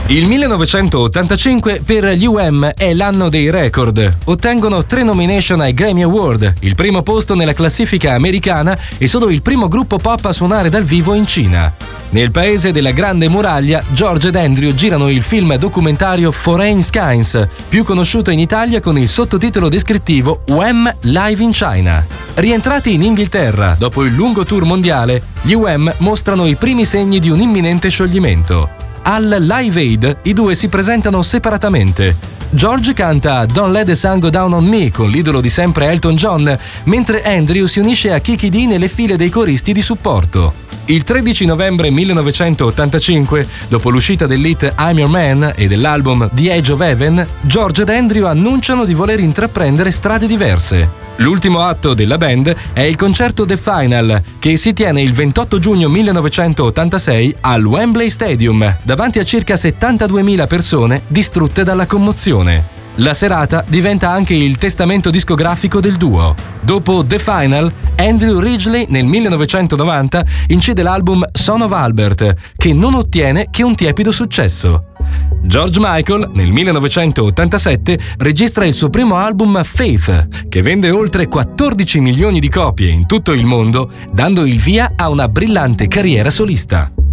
Il 1985 per gli U.M. è l'anno dei record. Ottengono 3 nomination ai Grammy Award, il primo posto nella classifica americana e sono il primo gruppo pop a suonare dal vivo in Cina. Nel paese della Grande Muraglia, George ed Andrew girano il film documentario Foreign Skies, più conosciuto in Italia con il sottotitolo descrittivo U.M. Live in China. Rientrati in Inghilterra dopo il lungo tour mondiale, gli U.M. mostrano i primi segni di un imminente scioglimento. Al Live Aid i due si presentano separatamente. George canta Don't Let the Sun Go Down on Me con l'idolo di sempre Elton John, mentre Andrew si unisce a Kiki Dee nelle file dei coristi di supporto. Il 13 novembre 1985, dopo l'uscita dell'hit I'm Your Man e dell'album The Age of Heaven, George ed Andrew annunciano di voler intraprendere strade diverse. L'ultimo atto della band è il concerto The Final, che si tiene il 28 giugno 1986 al Wembley Stadium, davanti a circa 72.000 persone distrutte dalla commozione. La serata diventa anche il testamento discografico del duo. Dopo The Final, Andrew Ridgeley nel 1990 incide l'album Son of Albert, che non ottiene che un tiepido successo. George Michael, nel 1987, registra il suo primo album Faith, che vende oltre 14 milioni di copie in tutto il mondo, dando il via a una brillante carriera solista.